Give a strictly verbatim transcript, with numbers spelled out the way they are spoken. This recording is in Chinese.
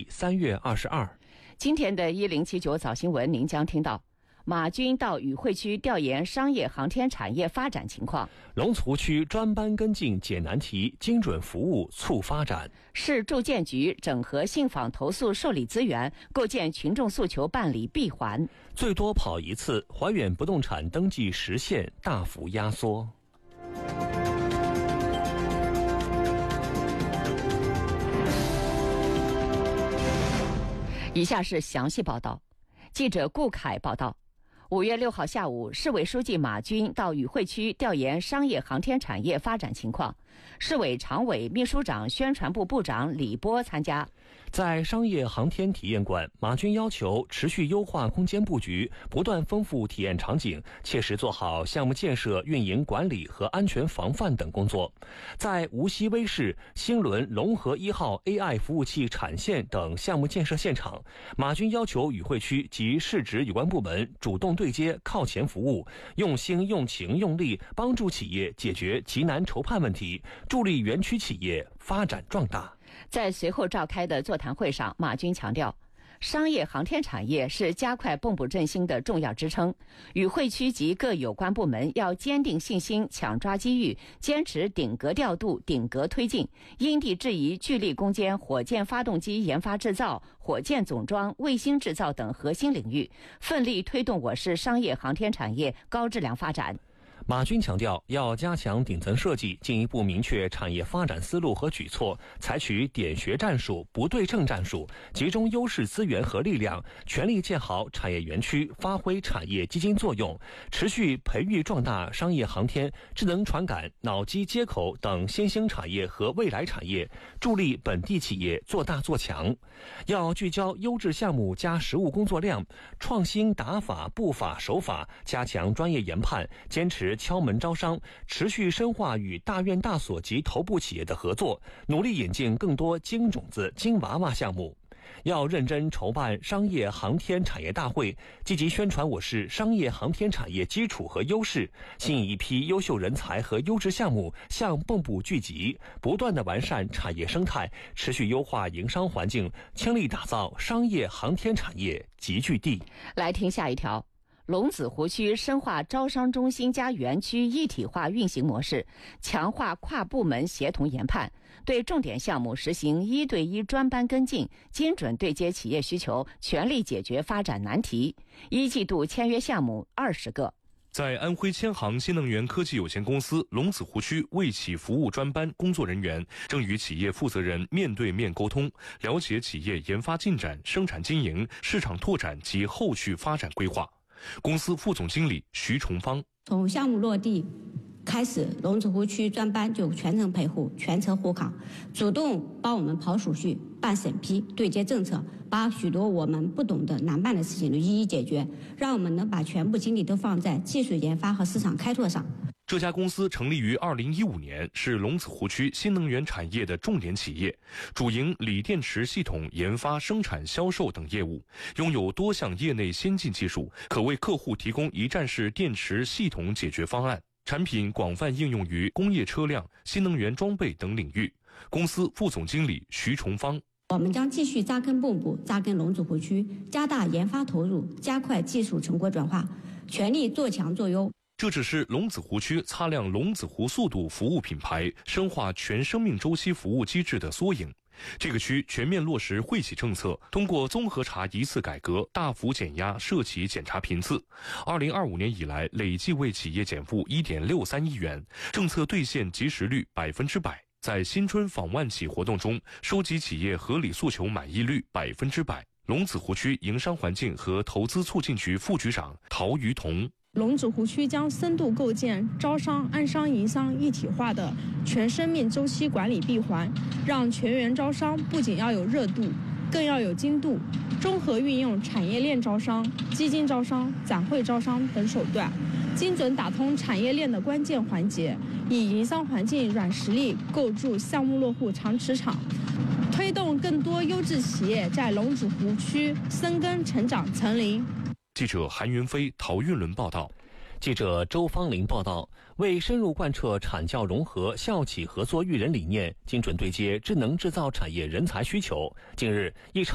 日三月二十二。 今天的一零七九早新闻，您将听到马军到与会区调研商业航天产业发展情况， 龙湖区专班跟进解难题，精准服务促发展。 市住建局整合信访投诉受理资源，构建群众诉求办理闭环。 最多跑一次，怀远不动产登记时限大幅压缩。 以下是详细报道。记者顾凯报道，五月六号下午，市委书记马军到与会区调研商业航天产业发展情况，市委常委、秘书长、宣传部部长李波参加。 在商业航天体验馆，马军要求持续优化空间布局，不断丰富体验场景，切实做好项目建设、运营管理和安全防范等工作。在无锡威视星轮龙河一号 A I 服务器产线等项目建设现场，马军要求与会区及市直有关部门主动对接、靠前服务，用心、用情、用力帮助企业解决急难筹判问题，助力园区企业发展壮大。 在随后召开的座谈会上，马军强调，商业航天产业是加快蚌埠振兴的重要支撑，与会区及各有关部门要坚定信心，抢抓机遇，坚持顶格调度、顶格推进，因地制宜聚力攻坚火箭发动机研发制造、火箭总装、卫星制造等核心领域，奋力推动我市商业航天产业高质量发展。 马军强调，要加强顶层设计，进一步明确产业发展思路和举措，采取点穴战术、不对称战术，集中优势资源和力量，全力建好产业园区，发挥产业基金作用，持续培育壮大商业航天、智能传感、脑机接口等新兴产业和未来产业，助力本地企业做大做强。要聚焦优质项目加实务工作量，创新打法、步法、手法，加强专业研判，坚持敲门招商，持续深化与大院大所及头部企业的合作，努力引进更多金种子、金娃娃项目。要认真筹办商业航天产业大会，积极宣传我市商业航天产业基础和优势，吸引一批优秀人才和优质项目向蚌埠聚集，不断地完善产业生态，持续优化营商环境，倾力打造商业航天产业集聚地。 来听下一条。龙子湖区深化招商中心加园区一体化运行模式，强化跨部门协同研判，对重点项目实行一对一专班跟进，精准对接企业需求，全力解决发展难题。一季度签约项目二十个。 在安徽千航新能源科技有限公司龙子湖区卫企服务专班工作人员正与企业负责人面对面沟通，了解企业研发进展、生产经营、市场拓展及后续发展规划。公司副总经理徐崇芳， 从项目落地开始，龙子湖区专班就全程陪护、全程护航，主动帮我们跑手续、办审批、对接政策，把许多我们不懂的难办的事情都一一解决，让我们能把全部精力都放在技术研发和市场开拓上。 这家公司成立于二零一五年，是龙子湖区新能源产业的重点企业，主营锂电池系统研发、生产、销售等业务，拥有多项业内先进技术，可为客户提供一站式电池系统解决方案，产品广泛应用于工业车辆、新能源装备等领域。公司副总经理徐崇芳， 我们将继续扎根蚌埠，扎根龙子湖区，加大研发投入，加快技术成果转化，全力做强做优。 这只是龙子湖区擦亮龙子湖速度服务品牌、深化全生命周期服务机制的缩影。这个区全面落实惠企政策，通过综合查一次改革，大幅减压涉企检查频次。二零二五年以来，累计为企业减负一点六三亿元，政策兑现及时率百分之百。在新春访万企活动中，收集企业合理诉求满意率百分之百。龙子湖区营商环境和投资促进局副局长陶于彤， 龙子湖区将深度构建招商、安商、营商一体化的全生命周期管理闭环，让全员招商不仅要有热度，更要有精度，综合运用产业链招商、基金招商、展会招商等手段，精准打通产业链的关键环节，以营商环境软实力构筑项目落户长磁场，推动更多优质企业在龙子湖区生根成长成林。 记者韩云飞、陶运伦报道。 记者周芳林报道，为深入贯彻产教融合、校企合作育人理念，精准对接智能制造产业人才需求，近日一场